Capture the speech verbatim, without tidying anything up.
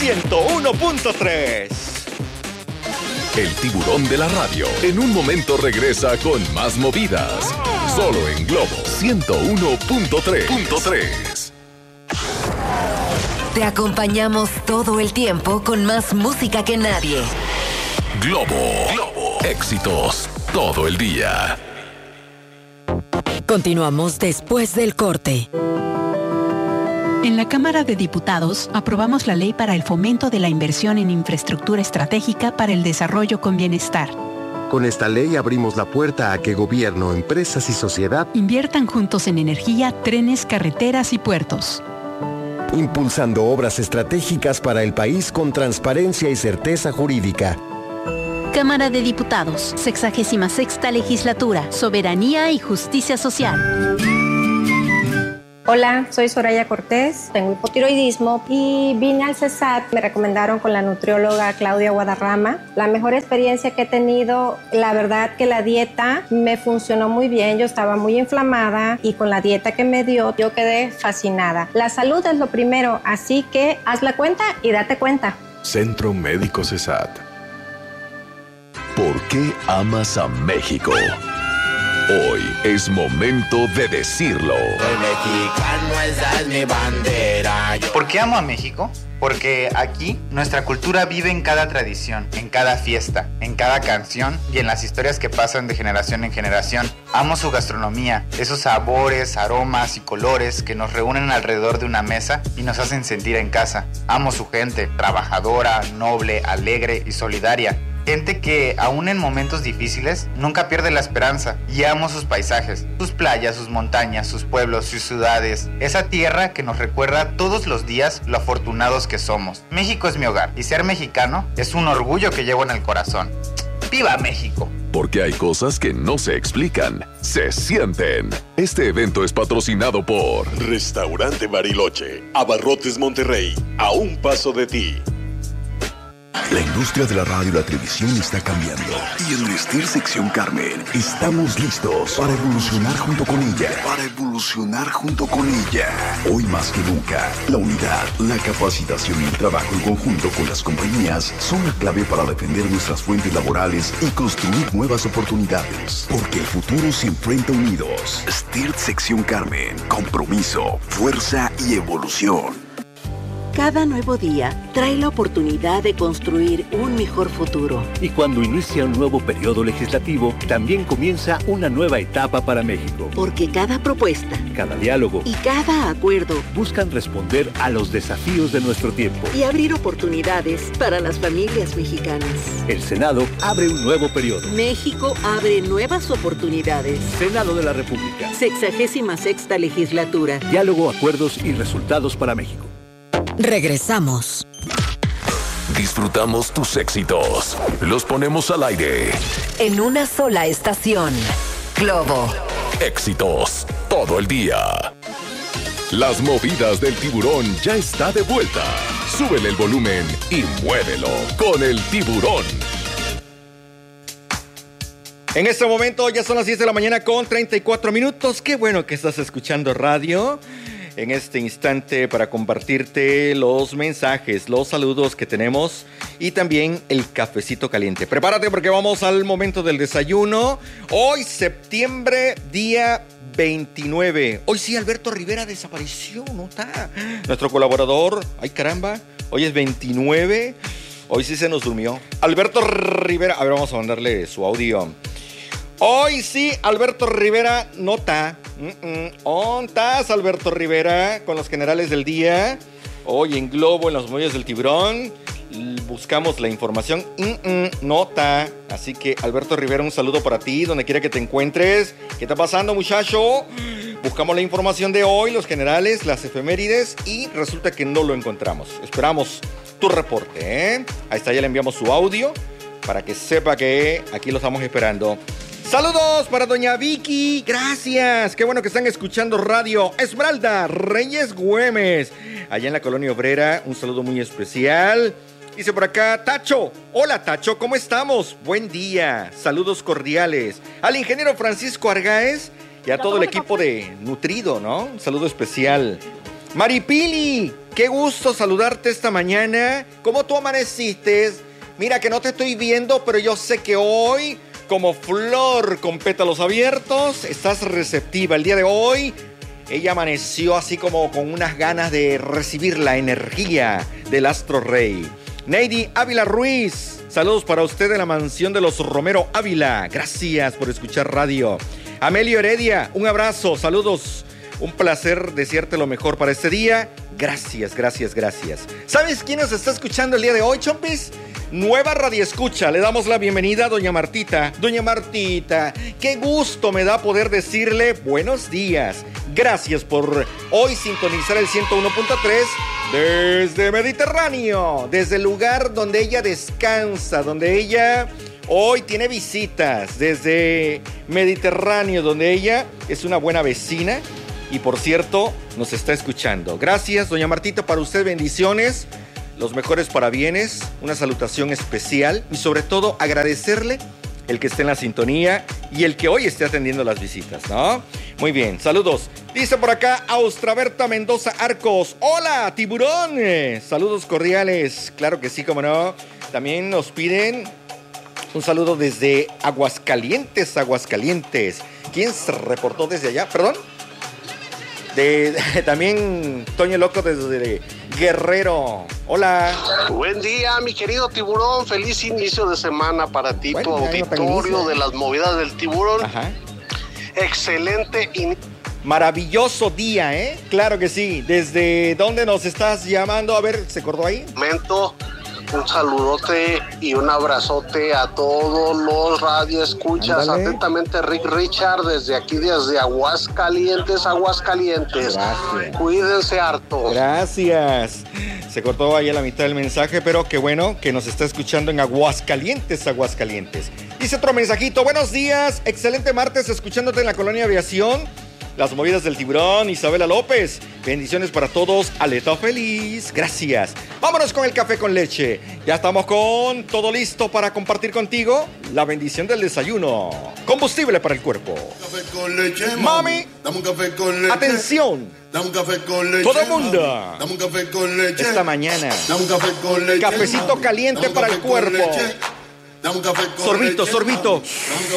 ciento uno punto tres. El tiburón de la radio en un momento regresa con más movidas. Solo en Globo ciento uno punto tres. Te acompañamos todo el tiempo con más música que nadie. Globo, Globo, éxitos todo el día. Continuamos después del corte. En la Cámara de Diputados aprobamos la ley para el fomento de la inversión en infraestructura estratégica para el desarrollo con bienestar. Con esta ley abrimos la puerta a que gobierno, empresas y sociedad inviertan juntos en energía, trenes, carreteras y puertos. Impulsando obras estratégicas para el país con transparencia y certeza jurídica. Cámara de Diputados, sexagésima sexta legislatura, soberanía y justicia social. Hola, soy Soraya Cortés, tengo hipotiroidismo y vine al CESAT. Me recomendaron con la nutrióloga Claudia Guadarrama. La mejor experiencia que he tenido, la verdad que la dieta me funcionó muy bien. Yo estaba muy inflamada y con la dieta que me dio, yo quedé fascinada. La salud es lo primero, así que haz la cuenta y date cuenta. Centro Médico CESAT. ¿Por qué amas a México? Hoy es momento de decirlo. Soy mexicano, esa es mi bandera. ¿Por qué amo a México? Porque aquí nuestra cultura vive en cada tradición, en cada fiesta, en cada canción y en las historias que pasan de generación en generación. Amo su gastronomía, esos sabores, aromas y colores que nos reúnen alrededor de una mesa y nos hacen sentir en casa. Amo su gente, trabajadora, noble, alegre y solidaria. Gente que, aún en momentos difíciles, nunca pierde la esperanza. Y amo sus paisajes, sus playas, sus montañas, sus pueblos, sus ciudades. Esa tierra que nos recuerda todos los días lo afortunados que somos. México es mi hogar y ser mexicano es un orgullo que llevo en el corazón. ¡Viva México! Porque hay cosas que no se explican, se sienten. Este evento es patrocinado por Restaurante Bariloche, Abarrotes Monterrey, a un paso de ti. La industria de la radio y la televisión está cambiando. Y en Vestir Sección Carmen estamos listos para evolucionar junto con ella. Para evolucionar junto con ella. Hoy más que nunca, la unidad, la capacitación y el trabajo en conjunto con las compañías son la clave para defender nuestras fuentes laborales y construir nuevas oportunidades. Porque el futuro se enfrenta unidos. Vestir Sección Carmen. Compromiso, fuerza y evolución. Cada nuevo día trae la oportunidad de construir un mejor futuro. Y cuando inicia un nuevo periodo legislativo, también comienza una nueva etapa para México. Porque cada propuesta, cada diálogo y cada acuerdo buscan responder a los desafíos de nuestro tiempo y abrir oportunidades para las familias mexicanas. El Senado abre un nuevo periodo. México abre nuevas oportunidades. Senado de la República. Sexagésima sexta legislatura. Diálogo, acuerdos y resultados para México. Regresamos. Disfrutamos tus éxitos. Los ponemos al aire. En una sola estación. Globo. Éxitos todo el día. Las movidas del tiburón ya está de vuelta. Súbele el volumen y muévelo con el tiburón. En este momento ya son las diez de la mañana con treinta y cuatro minutos. Qué bueno que estás escuchando radio. En este instante para compartirte los mensajes, los saludos que tenemos y también el cafecito caliente. Prepárate porque vamos al momento del desayuno. Hoy, septiembre, día veintinueve. Hoy sí, Alberto Rivera desapareció, ¿no está? Nuestro colaborador, ay caramba, hoy es veintinueve. Hoy sí se nos durmió. Alberto Rivera, a ver, vamos a mandarle su audio. Hoy sí, Alberto Rivera no está. ¿Dónde estás, Alberto Rivera? Con los generales del día. Hoy en Globo, en los muelles del tiburón. Buscamos la información. No está. Así que, Alberto Rivera, un saludo para ti, donde quiera que te encuentres. ¿Qué está pasando, muchacho? Buscamos la información de hoy, los generales, las efemérides, y resulta que no lo encontramos. Esperamos tu reporte, ¿eh? Ahí está, ya le enviamos su audio para que sepa que aquí lo estamos esperando. Saludos para doña Vicky, gracias. Qué bueno que están escuchando Radio Esmeralda Reyes Güemes, allá en la Colonia Obrera. Un saludo muy especial. Dice por acá, Tacho. Hola, Tacho, ¿cómo estamos? Buen día. Saludos cordiales al ingeniero Francisco Argáez y a todo el equipo de Nutrido, ¿no? Un saludo especial. Maripili, Qué gusto saludarte esta mañana. ¿Cómo tú amaneciste? Mira que no te estoy viendo, pero yo sé que hoy, como flor con pétalos abiertos, estás receptiva. El día de hoy, ella amaneció así como con unas ganas de recibir la energía del astro rey. Neidy Ávila Ruiz, saludos para usted de la mansión de los Romero Ávila. Gracias por escuchar radio. Amelio Heredia, un abrazo, saludos. Un placer desearte lo mejor para este día. Gracias, gracias, gracias. ¿Sabes quién nos está escuchando el día de hoy, Chompis? Nueva radioescucha. Le damos la bienvenida a doña Martita. Doña Martita, qué gusto me da poder decirle buenos días. Gracias por hoy sintonizar el ciento uno punto tres desde Mediterráneo, desde el lugar donde ella descansa, donde ella hoy tiene visitas, desde Mediterráneo, donde ella es una buena vecina. Y por cierto, nos está escuchando. Gracias, doña Martita, para usted bendiciones, los mejores parabienes, una salutación especial y sobre todo agradecerle el que esté en la sintonía y el que hoy esté atendiendo las visitas, ¿no? Muy bien, saludos. Dice por acá Austraberta Mendoza Arcos. Hola, tiburón. Saludos cordiales. Claro que sí, cómo no. También nos piden un saludo desde Aguascalientes, Aguascalientes. ¿Quién se reportó desde allá? ¿Perdón? De, de, también Toño Loco desde Guerrero. Hola. Buen día, mi querido tiburón. Feliz inicio de semana para ti, bueno, tu auditorio de las movidas del tiburón. Ajá. Excelente inicio. Maravilloso día, ¿eh? Claro que sí. ¿Desde dónde nos estás llamando? A ver, ¿se cortó ahí? Momento. Un saludote y un abrazote a todos los radioescuchas. Ándale. Atentamente, Rick Richard, desde aquí, desde Aguascalientes, Aguascalientes. Gracias. Cuídense harto. Gracias. Se cortó ahí a la mitad del mensaje, pero qué bueno que nos está escuchando en Aguascalientes, Aguascalientes. Dice otro mensajito. Buenos días, excelente martes, escuchándote en la Colonia Aviación. Las movidas del tiburón, Isabela López. Bendiciones para todos. Aleta feliz. Gracias. Vámonos con el café con leche. Ya estamos con todo listo para compartir contigo la bendición del desayuno. Combustible para el cuerpo. Café con leche, mami. Dame un café con leche. Atención. Dame un café con leche. Todo el mundo. Dame un café con leche. Esta mañana. Dame un café con leche. Cafecito caliente para el cuerpo. Dame un café con sorbito, leche. sorbito.